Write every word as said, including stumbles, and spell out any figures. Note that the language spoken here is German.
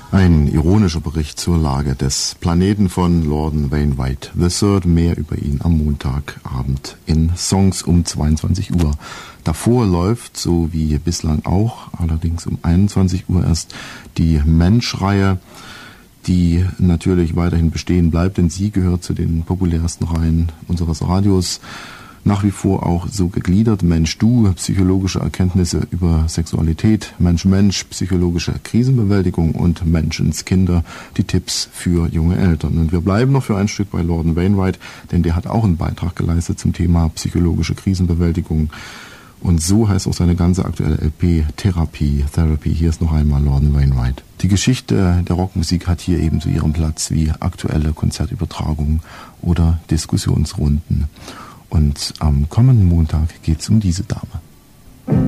Ein ironischer Bericht zur Lage des Planeten von Lorden Wainwright the Third. Mehr über ihn am Montagabend in Songs um zweiundzwanzig Uhr. Davor läuft, so wie bislang auch, allerdings um einundzwanzig Uhr erst, die Mensch-Reihe, die natürlich weiterhin bestehen bleibt, denn sie gehört zu den populärsten Reihen unseres Radios. Nach wie vor auch so gegliedert: Mensch-Du, psychologische Erkenntnisse über Sexualität, Mensch-Mensch, psychologische Krisenbewältigung und Menschenskinder, die Tipps für junge Eltern. Und wir bleiben noch für ein Stück bei Lorden Wainwright, denn der hat auch einen Beitrag geleistet zum Thema psychologische Krisenbewältigung. Und so heißt auch seine ganze aktuelle L P, Therapie, Therapy. Hier ist noch einmal Lorden Wainwright. Die Geschichte der Rockmusik hat hier ebenso ihren Platz wie aktuelle Konzertübertragungen oder Diskussionsrunden. Und am kommenden Montag geht's um diese Dame.